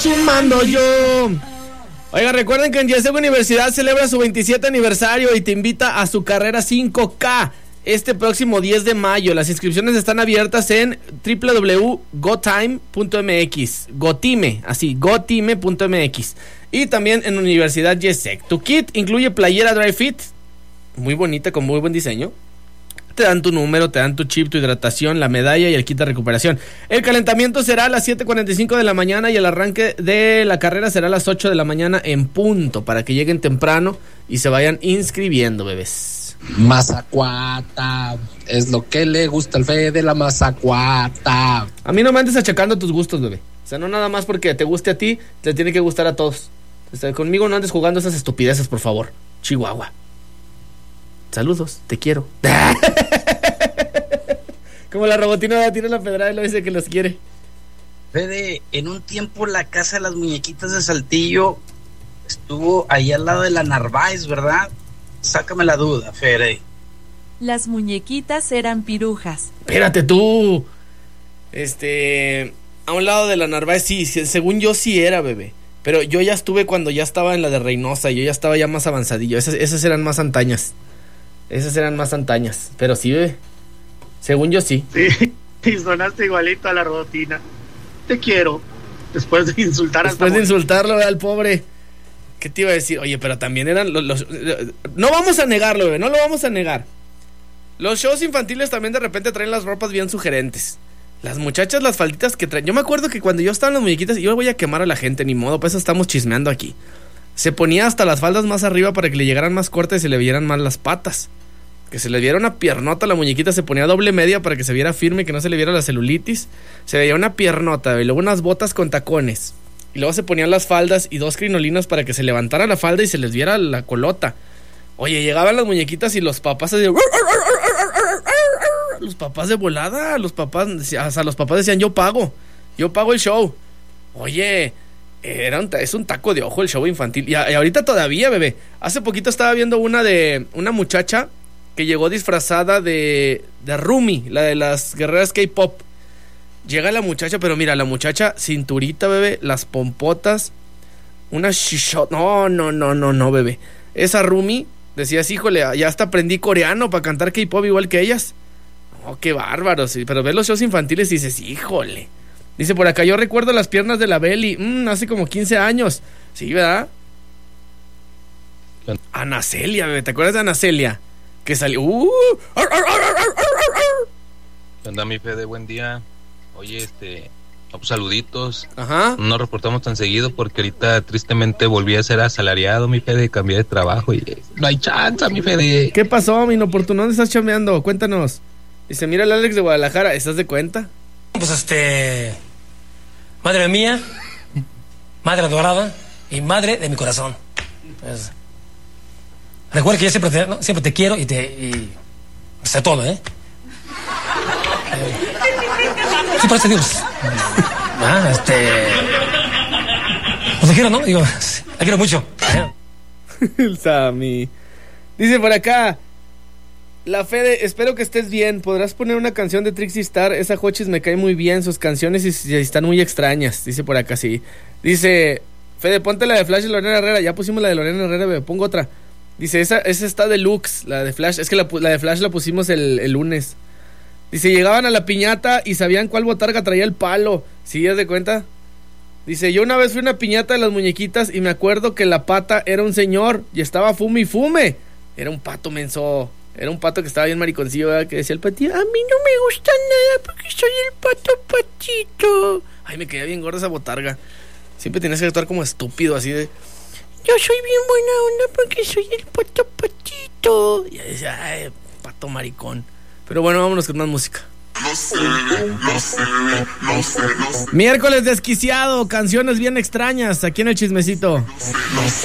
Sumando yo. Oiga, recuerden que en Yesego Universidad celebra su 27 aniversario y te invita a su carrera 5K este próximo 10 de mayo. Las inscripciones están abiertas en www.gotime.mx. gotime.mx. Y también en Universidad Yesec. Tu kit incluye playera Dry Fit, muy bonita, con muy buen diseño. Te dan tu número, te dan tu chip, tu hidratación, la medalla y el kit de recuperación. El calentamiento será a las 7:45 de la mañana y el arranque de la carrera será a las 8 de la mañana en punto, para que lleguen temprano y se vayan inscribiendo, bebés. Mazacuata, es lo que le gusta al Fede, la mazacuata. A mí no me andes achacando tus gustos, bebé. O sea, no nada más porque te guste a ti, te tiene que gustar a todos. O sea, conmigo no andes jugando esas estupideces, por favor. Chihuahua. Saludos, te quiero. Como la robotina tira la pedrada y lo dice que los quiere. Fede, en un tiempo la casa de las muñequitas de Saltillo estuvo ahí al lado de la Narváez, ¿verdad? Sácame la duda, Fede. Las muñequitas eran pirujas. Espérate tú. A un lado de la Narváez, sí, según yo sí era, bebé. Pero yo ya estuve cuando ya estaba en la de Reynosa, yo ya estaba ya más avanzadillo. Esas eran más antañas. Pero sí, bebé. Según yo sí. Sí, y sonaste igualito a la robotina. Te quiero. Después de insultarlo al pobre. ¿Qué te iba a decir? Oye, pero también eran los... No vamos a negarlo, bebé, no lo vamos a negar. Los shows infantiles también de repente traen las ropas bien sugerentes. Las muchachas, las falditas que traen... Yo me acuerdo que cuando yo estaba en las muñequitas, yo voy a quemar a la gente, ni modo, pues estamos chismeando aquí. Se ponía hasta las faldas más arriba para que le llegaran más cortas y se le vieran más las patas. Que se le viera una piernota a la muñequita, se ponía doble media para que se viera firme, que no se le viera la celulitis. Se veía una piernota, y luego unas botas con tacones. Y luego se ponían las faldas y 2 crinolinas para que se levantara la falda y se les viera la colota. Oye, llegaban las muñequitas y los papás así... Los papás de volada, hasta los papás decían, yo pago el show. Oye, es un taco de ojo el show infantil. Y ahorita todavía, bebé. Hace poquito estaba viendo una muchacha que llegó disfrazada de Rumi, la de las guerreras K-pop. Llega la muchacha, pero mira, la muchacha, cinturita, bebé, las pompotas, una shishot. No, bebé. Esa Rumi, decías, híjole, ya hasta aprendí coreano para cantar K-pop igual que ellas. Oh, qué bárbaro, sí. Pero ves los shows infantiles y dices, híjole. Dice por acá, yo recuerdo las piernas de la Beli, hace como 15 años. Sí, ¿verdad? Ana Celia, bebé, ¿te acuerdas de Ana Celia? Que salió... ¿Qué onda, mi Fede? Buen día. Oye, pues saluditos. Ajá. No nos reportamos tan seguido porque ahorita tristemente volví a ser asalariado, mi Fede, cambié de trabajo y no hay chance, mi Fede. ¿Qué pasó, mi inoportuno? ¿Dónde estás chambeando? Cuéntanos. Dice, mira el Alex de Guadalajara, ¿estás de cuenta? Pues madre mía, madre adorada y madre de mi corazón. Pues, recuerda que yo siempre te quiero y sé todo, ¿eh? Sí, por eso digo, pues te quiero, ¿no? Digo, te quiero mucho. El Sammy. Dice por acá, la Fede, espero que estés bien. ¿Podrás poner una canción de Trixie Star? Esa Jochis me cae muy bien, sus canciones y están muy extrañas. Dice por acá, sí. Dice, Fede, ponte la de Flash de Lorena Herrera. Ya pusimos la de Lorena Herrera, me pongo otra. Dice, esa está deluxe, la de Flash. Es que la de Flash la pusimos el lunes. Dice, llegaban a la piñata y sabían cuál botarga traía el palo. ¿Sí, das de cuenta? Dice, yo una vez fui a una piñata de las muñequitas y me acuerdo que la pata era un señor y estaba fume y fume. Era un pato menso. Era un pato que estaba bien mariconcillo, ¿verdad? Que decía el patito, a mí no me gusta nada porque soy el pato patito. Ay, me quedé bien gorda esa botarga. Siempre tenías que actuar como estúpido, así de... Yo soy bien buena onda porque soy el pato patito. Y decía, ay, pato maricón. Pero bueno, vámonos con más música. Miércoles desquiciado, canciones bien extrañas aquí en el chismecito.